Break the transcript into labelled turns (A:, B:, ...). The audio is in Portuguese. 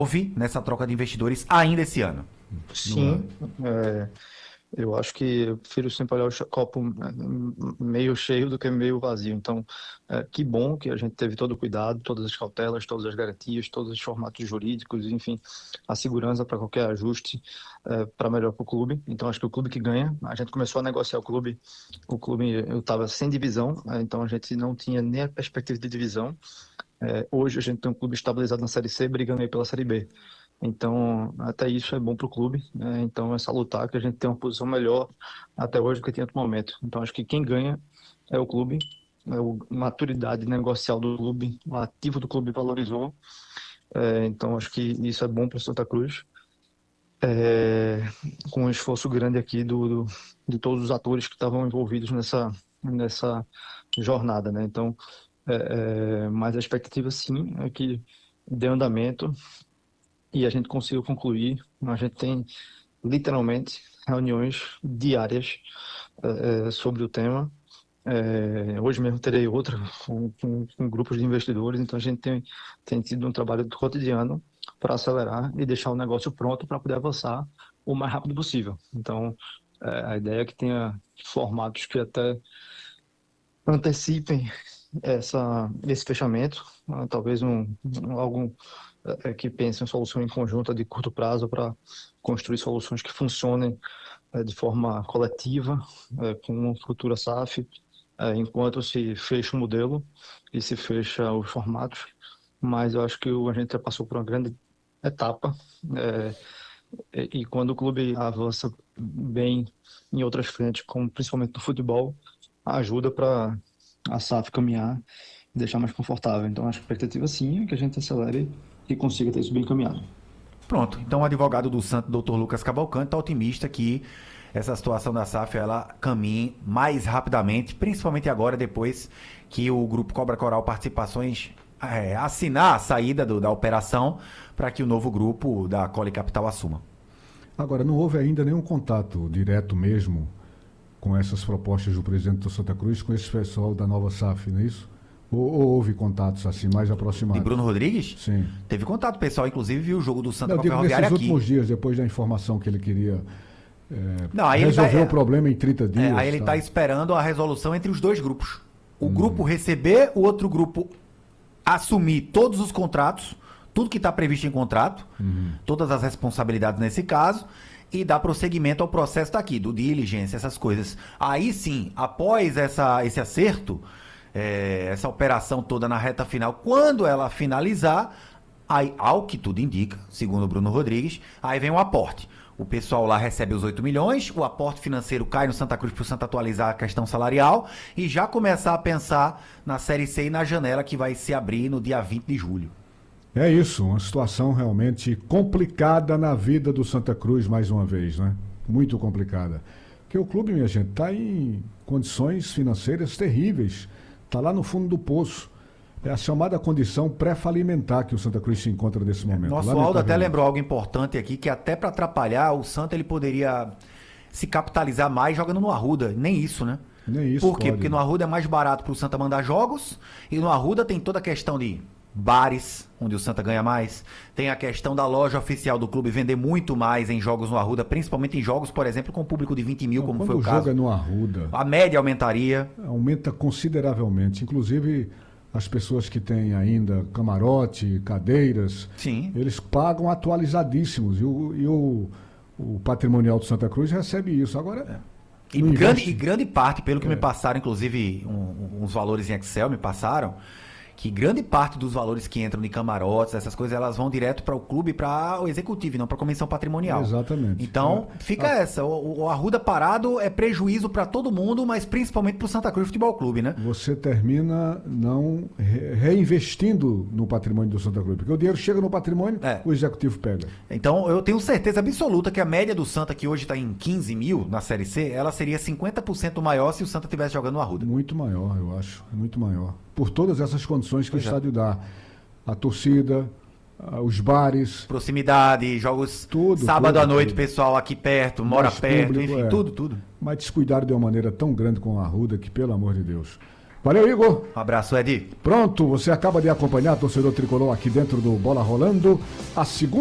A: houve nessa troca de investidores ainda esse ano.
B: Sim, eu acho que eu prefiro sempre olhar o copo meio cheio do que meio vazio. Então, que bom que a gente teve todo o cuidado, todas as cautelas, todas as garantias, todos os formatos jurídicos, enfim, a segurança para qualquer ajuste para melhor para o clube. Então, acho que o clube que ganha, a gente começou a negociar o clube eu estava sem divisão, então a gente não tinha nem a perspectiva de divisão. Hoje a gente tem um clube estabilizado na Série C, brigando aí pela Série B. Então, até isso é bom para o clube, né? Então, é salutar que a gente tem uma posição melhor até hoje do que tinha no momento. Então, acho que quem ganha é o clube, a maturidade negocial do clube, o ativo do clube valorizou. Então, acho que isso é bom para o Santa Cruz, com um esforço grande aqui de todos os atores que estavam envolvidos nessa jornada, né? Então, mas a expectativa, sim, é que dê andamento e a gente consiga concluir. A gente tem literalmente reuniões diárias sobre o tema. Hoje mesmo terei outra com grupos de investidores, então a gente tem tido um trabalho cotidiano para acelerar e deixar o negócio pronto para poder avançar o mais rápido possível. Então, a ideia é que tenha formatos que até antecipem esse fechamento, talvez algo que pense em solução em conjunta de curto prazo para construir soluções que funcionem de forma coletiva, com uma futura SAF, enquanto se fecha o modelo e se fecha os formatos. Mas eu acho que a gente já passou por uma grande etapa, e quando o clube avança bem em outras frentes, como principalmente no futebol, ajuda para a SAF caminhar e deixar mais confortável. Então, acho que a expectativa sim é que a gente acelere e consiga ter isso bem encaminhado.
A: Pronto, então o advogado do Santos, Dr. Lucas Cavalcante, está otimista que essa situação da SAF ela caminhe mais rapidamente, principalmente agora, depois que o grupo Cobra Coral Participações assinar a saída da operação para que o novo grupo da Cole Capital assuma.
C: Agora, não houve ainda nenhum contato direto mesmo com essas propostas do presidente do Santa Cruz, com esse pessoal da nova SAF, não é isso? Ou houve contatos assim mais aproximados?
A: De Bruno Rodrigues?
C: Sim.
A: Teve contato, o pessoal inclusive viu o jogo do Santa
C: Não,
A: com a
C: digo
A: Ferroviária
C: nesses
A: aqui.
C: últimos dias, depois da informação que ele queria
A: Não, aí
C: resolver
A: ele
C: o problema em 30 dias.
A: aí ele
C: tá?
A: está esperando a resolução entre os dois grupos. O grupo receber, o outro grupo assumir todos os contratos, tudo que está previsto em contrato, todas as responsabilidades nesse caso, e dar prosseguimento ao processo daqui, do diligência, essas coisas. Aí sim, após esse acerto, essa operação toda na reta final, quando ela finalizar, aí, ao que tudo indica, segundo o Bruno Rodrigues, aí vem o aporte. O pessoal lá recebe os 8 milhões, o aporte financeiro cai no Santa Cruz para o Santa atualizar a questão salarial e já começar a pensar na Série C e na janela que vai se abrir no dia 20 de julho.
C: É isso, uma situação realmente complicada na vida do Santa Cruz, mais uma vez, né? Muito complicada. Porque o clube, minha gente, está em condições financeiras terríveis. Está lá no fundo do poço. É a chamada condição pré-falimentar que o Santa Cruz se encontra nesse momento.
A: Nosso Aldo até lembrou algo importante aqui, que até para atrapalhar, o Santa ele poderia se capitalizar mais jogando no Arruda. Nem isso, né?
C: Nem isso.
A: Por quê? Porque no Arruda é mais barato para o Santa mandar jogos, e no Arruda tem toda a questão de bares, onde o Santa ganha mais. Tem a questão da loja oficial do clube vender muito mais em jogos no Arruda, principalmente em jogos, por exemplo, com público de 20 mil, como foi o caso.
C: Quando joga no Arruda,
A: a média aumentaria.
C: Aumenta consideravelmente. Inclusive, as pessoas que têm ainda camarote, cadeiras,
A: sim,
C: eles pagam atualizadíssimos. E o patrimonial do Santa Cruz recebe isso. Agora...
A: E grande parte, pelo que me passaram, inclusive uns valores em Excel me passaram, que grande parte dos valores que entram de camarotes, essas coisas, elas vão direto para o clube, para o executivo, não para a comissão patrimonial.
C: Exatamente.
A: Então, fica essa. O Arruda parado é prejuízo para todo mundo, mas principalmente para o Santa Cruz Futebol Clube, né?
C: Você termina não reinvestindo no patrimônio do Santa Cruz, porque o dinheiro chega no patrimônio, o executivo pega.
A: Então, eu tenho certeza absoluta que a média do Santa, que hoje está em 15 mil na Série C, ela seria 50% maior se o Santa estivesse jogando no Arruda.
C: Muito maior, eu acho. Muito maior. Por todas essas condições que o estádio dá. A torcida, os bares.
A: Proximidade, jogos sábado à noite, pessoal aqui perto, mora perto, enfim, tudo.
C: Mas descuidaram de uma maneira tão grande com a Arruda que, pelo amor de Deus. Valeu, Igor.
A: Um abraço, Edi.
C: Pronto, você acaba de acompanhar, torcedor tricolor, aqui dentro do Bola Rolando, a segunda